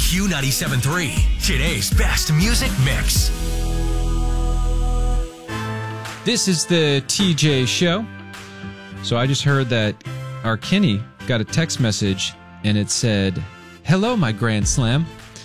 Q97.3, today's best music mix. This is the TJ Show. So I just heard that our Kenny got a text message and it said, "Hello, my Grand Slam,"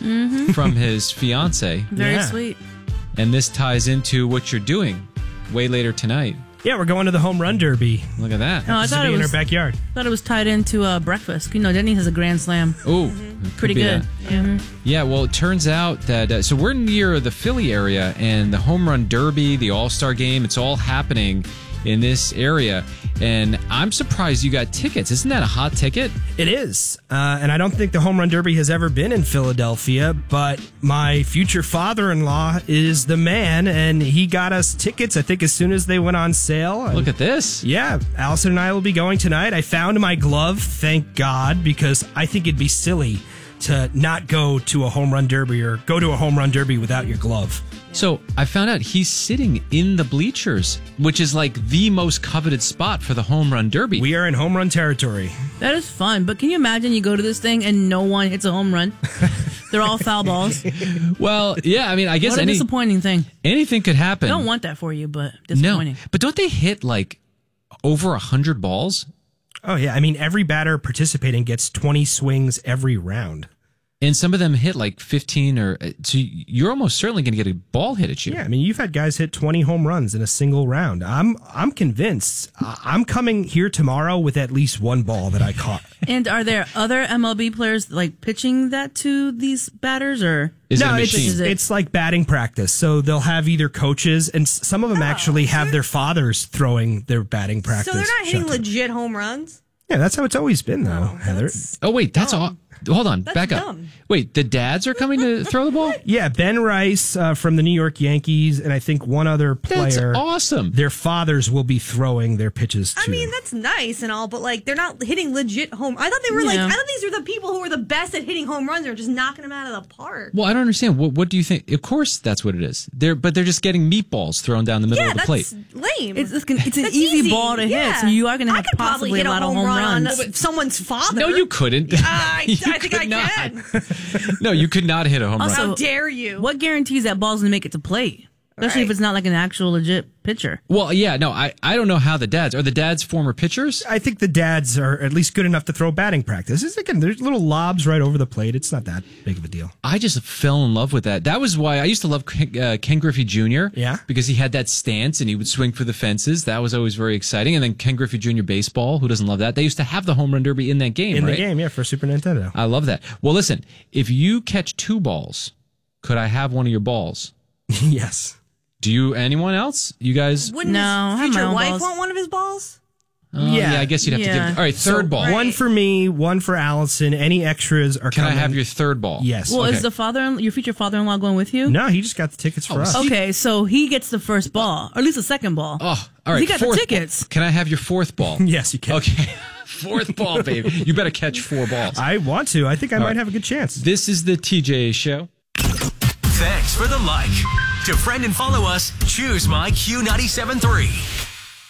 from his fiance. Very sweet. And this ties into what you're doing way later tonight. Yeah, we're going to the Home Run Derby. Look at that. Oh, I thought it in was our backyard. Thought it was tied into breakfast. You know, Denny has a grand slam. Oh, Pretty good. Yeah, well, it turns out that so we're near the Philly area, and the Home Run Derby, the All-Star Game, it's all happening in this area. And I'm surprised you got tickets. Isn't that a hot ticket? It is. And I don't think the Home Run Derby has ever been in Philadelphia, but my future father-in-law is the man, and he got us tickets, I think, as soon as they went on sale. Look at this. Yeah, Allison and I will be going tonight. I found my glove, thank God, because I think it'd be silly to not go to a Home Run Derby or go to a Home Run Derby without your glove. So I found out he's sitting in the bleachers, which is like the most coveted spot for the Home Run Derby. We are in home run territory. That is fun. But can you imagine you go to this thing and no one hits a home run? They're all foul balls. Well, yeah, I mean, I guess What a disappointing thing. anything could happen. I don't want that for you, but disappointing. No, but don't they hit like over 100 balls? Oh, yeah. I mean, every batter participating gets 20 swings every round. And some of them hit like 15 or so you're almost certainly going to get a ball hit at you. Yeah, I mean, you've had guys hit 20 home runs in a single round. I'm convinced. I'm coming here tomorrow with at least one ball that I caught. And are there other MLB players like pitching that to these batters, or Is it a No, machine? it's like batting practice. So they'll have either coaches, and some of them actually have their fathers throwing their batting practice. So they're not hitting shot. legit home runs? Yeah, that's how it's always been, though, Heather. Oh, wait, that's all. Hold on, That's back up. dumb. Wait, the dads are coming to throw the ball? Yeah, Ben Rice from the New York Yankees, and I think one other That's player. awesome. Their fathers will be throwing their pitches to I mean, them. that's nice and all, but like they're not hitting legit home. I thought they were like, Yeah. I thought these were the people who were the best at hitting home runs or just knocking them out of the park. Well, I don't understand. What do you think? Of course, that's what it is. But they're just getting meatballs thrown down the middle Yeah, of the that's plate. lame. it's an That's easy ball to hit, so you are going to have I could probably possibly hit a lot of home run runs. on someone's father. No, you couldn't. I You think could I not. can. No, you could not hit a home Also, run. How dare you? What guarantees that ball's going to make it to plate? Especially if Right. it's not like an actual legit pitcher. Well, yeah, no, I don't know how the dads are. The dads former pitchers? I think the dads are at least good enough to throw batting practice. Again, there's little lobs right over the plate. It's not that big of a deal. I just fell in love with that. That was why I used to love Ken Griffey Jr. Yeah. Because he had that stance and he would swing for the fences. That was always very exciting. And then Ken Griffey Jr. baseball. Who doesn't love that? They used to have the home run derby in that game, In right? the game, yeah, for Super Nintendo. I love that. Well, listen, if you catch 2 balls, could I have one of your balls? Yes. Do you, anyone else? You guys? Wouldn't No, I have his my future own wife balls. want one of his balls? Yeah, I guess you'd have to Yeah. give. All right, third ball. Right. One for me, one for Allison. Any extras are Can coming. I have your third ball? Yes. Well, Okay. is your future father-in-law going with you? No, he just got the tickets for us. Okay, so he gets the first ball, or at least the second ball. Oh, all right. He got the fourth tickets. ball. Can I have your fourth ball? Yes, you can. Okay. Fourth ball, baby. You better catch 4 balls. I want to. I think I might right. have a good chance. This is the TJ Show. Thanks for the like. To friend and follow us, choose My Q97.3.